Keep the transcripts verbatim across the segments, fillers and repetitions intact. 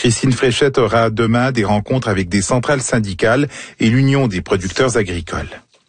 Christine Fréchette aura demain des rencontres avec des centrales syndicales et l'Union des producteurs agricoles.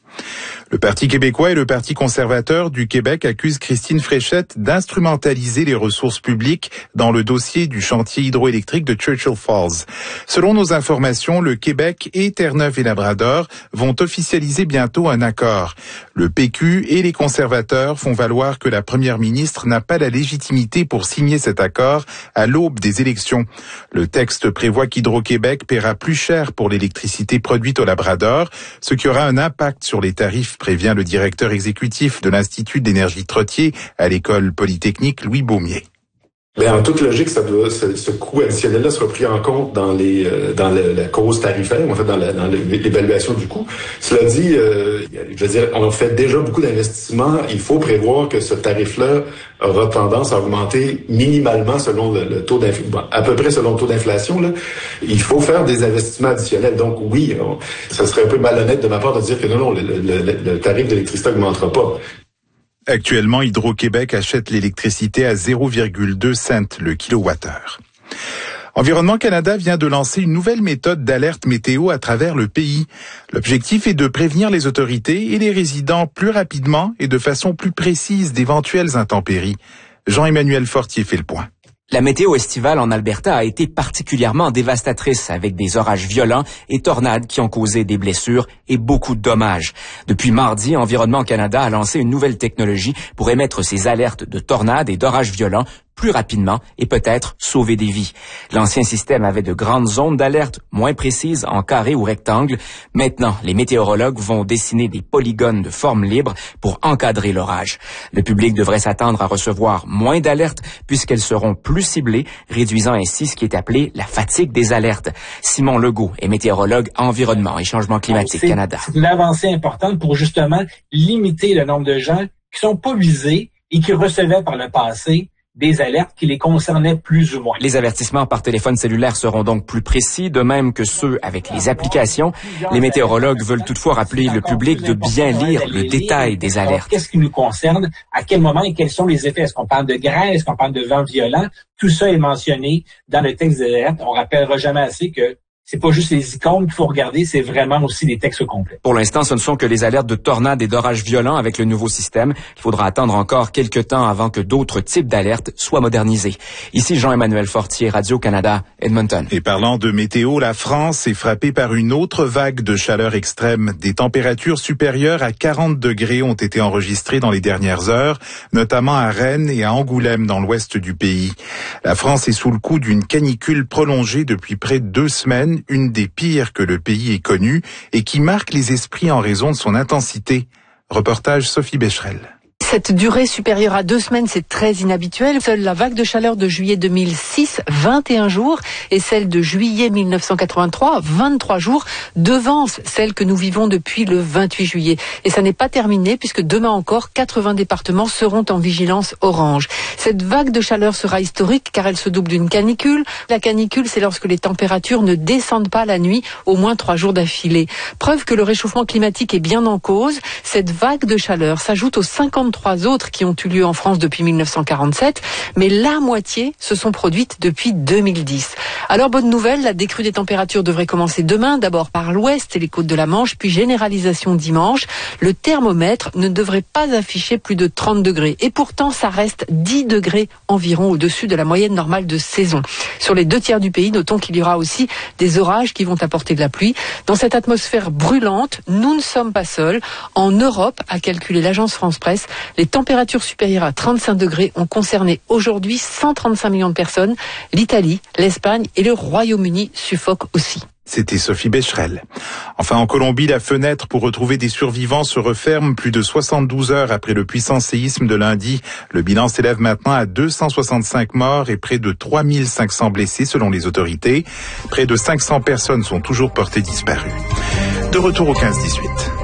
Le Parti québécois et le Parti conservateur du Québec accusent Christine Fréchette d'instrumentaliser les ressources publiques dans le dossier du chantier hydroélectrique de Churchill Falls. Selon nos informations, le Québec et Terre-Neuve et Labrador vont officialiser bientôt un accord. Le P Q et les conservateurs font valoir que la première ministre n'a pas la légitimité pour signer cet accord à l'aube des élections. Le texte prévoit qu'Hydro-Québec paiera plus cher pour l'électricité produite au Labrador, ce qui aura un impact sur les tarifs, prévient le directeur exécutif de l'Institut d'énergie Trottier à l'école polytechnique Louis Beaumier. Mais en toute logique, ça doit, ce, ce coût additionnel-là sera pris en compte dans les euh, dans le, la cause tarifaire, en fait dans, la, dans l'évaluation du coût. Cela dit, euh, je veux dire, on fait déjà beaucoup d'investissements. Il faut prévoir que ce tarif-là aura tendance à augmenter minimalement selon le, le taux d'inflation, bon, à peu près selon le taux d'inflation. Là, il faut faire des investissements additionnels. Donc oui, on, ça serait un peu malhonnête de ma part de dire que non, non, le, le, le, le tarif d'électricité n'augmentera pas. Actuellement, Hydro-Québec achète l'électricité à zéro virgule deux cents le kilowattheure. Environnement Canada vient de lancer une nouvelle méthode d'alerte météo à travers le pays. L'objectif est de prévenir les autorités et les résidents plus rapidement et de façon plus précise d'éventuelles intempéries. Jean-Emmanuel Fortier fait le point. La météo estivale en Alberta a été particulièrement dévastatrice avec des orages violents et tornades qui ont causé des blessures et beaucoup de dommages. Depuis mardi, Environnement Canada a lancé une nouvelle technologie pour émettre ces alertes de tornades et d'orages violents plus rapidement et peut-être sauver des vies. L'ancien système avait de grandes zones d'alerte moins précises en carré ou rectangle. Maintenant, les météorologues vont dessiner des polygones de forme libre pour encadrer l'orage. Le public devrait s'attendre à recevoir moins d'alertes puisqu'elles seront plus ciblées, réduisant ainsi ce qui est appelé la fatigue des alertes. Simon Legault est météorologue environnement et changement climatique c'est, Canada. C'est une avancée importante pour justement limiter le nombre de gens qui sont pas visés et qui recevaient par le passé des alertes qui les concernaient plus ou moins. Les avertissements par téléphone cellulaire seront donc plus précis, de même que ceux avec les applications. Les météorologues veulent toutefois rappeler le public de bien lire le détail des alertes. Qu'est-ce qui nous concerne, à quel moment et quels sont les effets? Est-ce qu'on parle de grêle, est-ce qu'on parle de vent violent? Tout ça est mentionné dans le texte des alertes. On rappellera jamais assez que c'est pas juste les icônes qu'il faut regarder, c'est vraiment aussi des textes complets. Pour l'instant, ce ne sont que les alertes de tornades et d'orages violents avec le nouveau système. Il faudra attendre encore quelques temps avant que d'autres types d'alertes soient modernisés. Ici Jean-Emmanuel Fortier, Radio-Canada, Edmonton. Et parlant de météo, la France est frappée par une autre vague de chaleur extrême. Des températures supérieures à quarante degrés ont été enregistrées dans les dernières heures, notamment à Rennes et à Angoulême dans l'ouest du pays. La France est sous le coup d'une canicule prolongée depuis près de deux semaines, une des pires que le pays ait connue et qui marque les esprits en raison de son intensité. Reportage Sophie Becherel. Cette durée supérieure à deux semaines, c'est très inhabituel. Seule la vague de chaleur de juillet deux mille six, vingt et un jours, et celle de juillet mille neuf cent quatre-vingt-trois, vingt-trois jours, devance celle que nous vivons depuis le vingt-huit juillet. Et ça n'est pas terminé puisque demain encore, quatre-vingts départements seront en vigilance orange. Cette vague de chaleur sera historique car elle se double d'une canicule. La canicule, c'est lorsque les températures ne descendent pas la nuit au moins trois jours d'affilée. Preuve que le réchauffement climatique est bien en cause. Cette vague de chaleur s'ajoute aux cinquante-trois autres qui ont eu lieu en France depuis mille neuf cent quarante-sept, mais la moitié se sont produites depuis deux mille dix. Alors bonne nouvelle, la décrue des températures devrait commencer demain, d'abord par l'ouest et les côtes de la Manche, puis généralisation dimanche. Le thermomètre ne devrait pas afficher plus de trente degrés et pourtant ça reste dix degrés environ au-dessus de la moyenne normale de saison. Sur les deux tiers du pays, notons qu'il y aura aussi des orages qui vont apporter de la pluie. Dans cette atmosphère brûlante, nous ne sommes pas seuls. En Europe, a calculé l'agence France-Presse, les températures supérieures à trente-cinq degrés ont concerné aujourd'hui cent trente-cinq millions de personnes. L'Italie, l'Espagne et le Royaume-Uni suffoquent aussi. C'était Sophie Becherel. Enfin, en Colombie, la fenêtre pour retrouver des survivants se referme plus de soixante-douze heures après le puissant séisme de lundi. Le bilan s'élève maintenant à deux cent soixante-cinq morts et près de trois mille cinq cents blessés selon les autorités. Près de cinq cents personnes sont toujours portées disparues. De retour au quinze dix-huit.